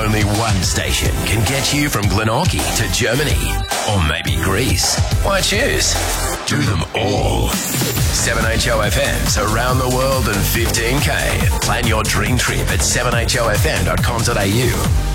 Only one station can get you from Glenorchy to Germany, or maybe Greece. Why choose? Do them all. 7HOFM's around the world in 15K. Plan your dream trip at 7HOFM.com.au.